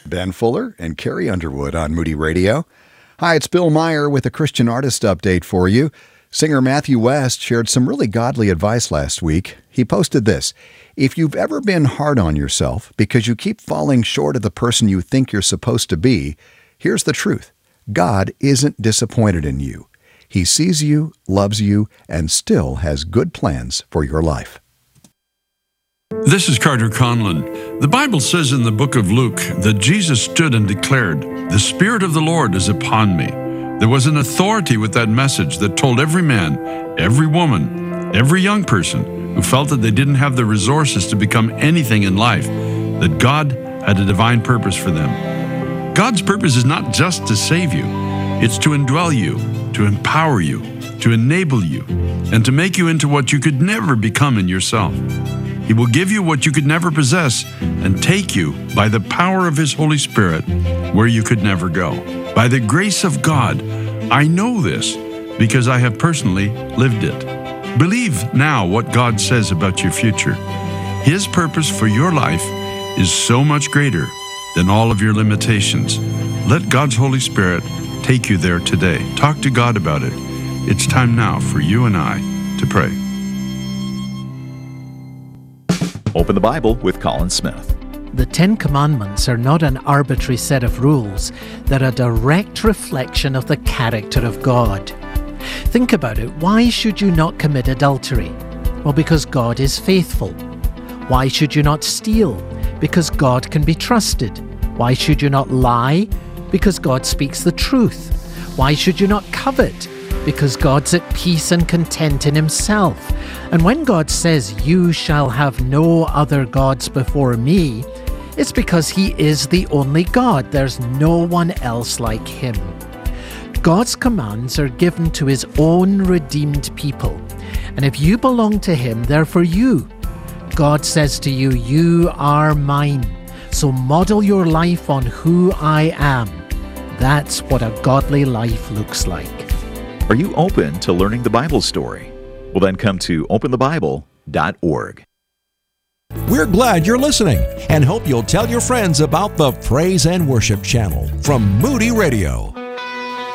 Ben Fuller and Carrie Underwood on Moody Radio. Hi, it's Bill Meyer with a Christian artist update for you. Singer Matthew West shared some really godly advice last week. He posted this: if you've ever been hard on yourself because you keep falling short of the person you think you're supposed to be, here's the truth. God isn't disappointed in you. He sees you, loves you, and still has good plans for your life. This is Carter Conlon. The Bible says in the book of Luke that Jesus stood and declared, "The Spirit of the Lord is upon me." There was an authority with that message that told every man, every woman, every young person who felt that they didn't have the resources to become anything in life, that God had a divine purpose for them. God's purpose is not just to save you. It's to indwell you, to empower you, to enable you, and to make you into what you could never become in yourself. He will give you what you could never possess and take you by the power of His Holy Spirit where you could never go. By the grace of God, I know this because I have personally lived it. Believe now what God says about your future. His purpose for your life is so much greater than all of your limitations. Let God's Holy Spirit take you there today. Talk to God about it. It's time now for you and I to pray. Open the Bible with Colin Smith. The Ten Commandments are not an arbitrary set of rules. They're a direct reflection of the character of God. Think about it. Why should you not commit adultery? Well, because God is faithful. Why should you not steal? Because God can be trusted. Why should you not lie? Because God speaks the truth. Why should you not covet? Because God's at peace and content in Himself. And when God says, "You shall have no other gods before me," it's because He is the only God. There's no one else like Him. God's commands are given to His own redeemed people. And if you belong to Him, they're for you. God says to you, "You are mine." So model your life on who I am. That's what a godly life looks like. Are you open to learning the Bible story? Well, then come to openthebible.org. We're glad you're listening and hope you'll tell your friends about the Praise and Worship channel from Moody Radio.